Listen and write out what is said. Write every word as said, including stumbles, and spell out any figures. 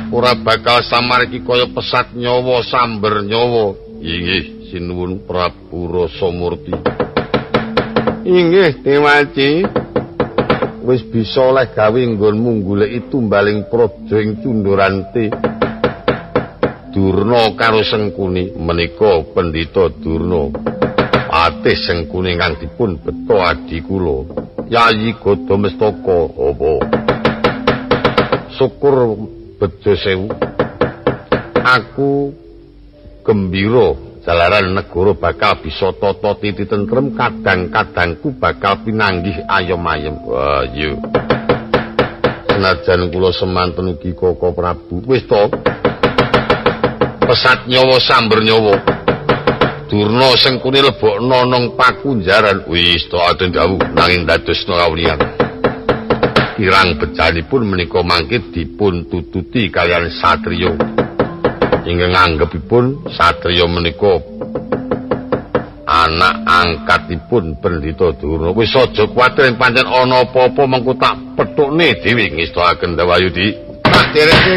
ora bakal samargi kaya pesat nyawa samber nyawa. Inggih sinuwun Prabu Rasamurti. Inggih Dewaci. Wis bisa oleh gawe nggonmu goleki tumbaling praja ing Cundurante. Durna karo Sengkuni menika Pendhita Durna. Patih Sengkuni ingkang dipun beto adi kula. Yayi Gadamestaka apa? Syukur bejo sewu. Aku gembira jalaran negara bakal bisa tata titi tentrem, kadang-kadangku bakal pinanggih ayem-ayem. Wah, yo. Senajan kula semanten ugi Kaka Prabu. Wis to. Pesat nyawa samber nyawa. Durna Sengkuni lebokno nang pakunjaran. Wis to aden dawuh nanging dadosna kawulian. Kirang bejanipun menika mangke dipun tututi kalian satriya. Ingkang anggepipun satriya menika anak angkatipun Pendhita Durna. Wis aja kuwatir pancen ana apa-apa mengko tak pethukne dhewe ngestakaken Dawayudi. Tak dereke